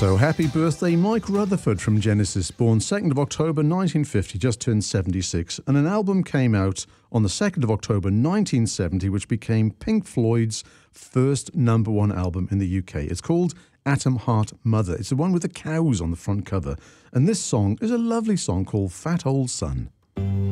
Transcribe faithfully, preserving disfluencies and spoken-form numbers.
So happy birthday, Mike Rutherford from Genesis, born second of October nineteen fifty, just turned seventy-six, and an album came out on the second of October nineteen seventy, which became Pink Floyd's first number one album in the U K. It's called Atom Heart Mother. It's the one with the cows on the front cover, and this song is a lovely song called Fat Old Son.